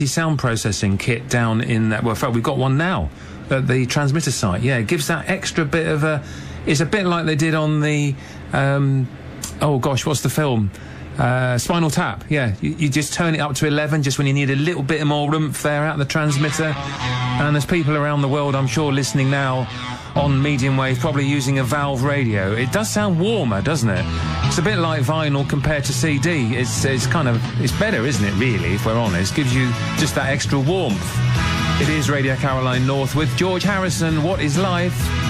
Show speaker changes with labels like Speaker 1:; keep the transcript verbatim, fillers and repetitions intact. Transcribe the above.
Speaker 1: The sound processing kit down in that. Well, in fact, we've got one now at the transmitter site. Yeah, it gives that extra bit of a. It's a bit like they did on the. Um, oh gosh, what's the film? Uh, Spinal Tap. Yeah, you, you just turn it up to eleven just when you need a little bit more oomph there out the transmitter. And there's people around the world, I'm sure, listening now on medium wave, probably using a valve radio. It does sound warmer, doesn't it? It's a bit like vinyl compared to C D. It's, it's kind of, it's better, isn't it, really, if we're honest? Gives you just that extra warmth. It is Radio Caroline North with George Harrison. What is life?